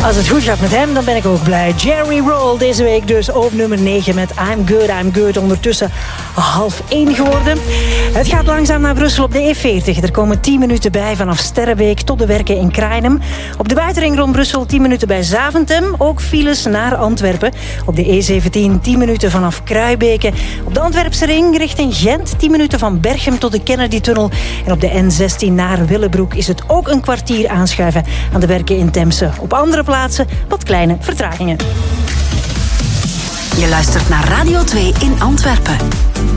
Als het goed gaat met hem, dan ben ik ook blij. Jerry Roll, deze week dus op nummer 9 met I'm Good. Ondertussen 12:30 geworden. Het gaat langzaam naar Brussel op de E40. Er komen 10 minuten bij vanaf Sterrebeek tot de werken in Krainem. Op de buitenring rond Brussel 10 minuten bij Zaventem. Ook files naar Antwerpen. Op de E17 10 minuten vanaf Kruibeke. Op de Antwerpse ring richting Gent 10 minuten van Berchem tot de Kennedy-tunnel. En op de N16 naar Willebroek is het ook een kwartier aanschuiven aan de werken in Temse. Op andere plaatsen wat kleine vertragingen. Je luistert naar Radio 2 in Antwerpen.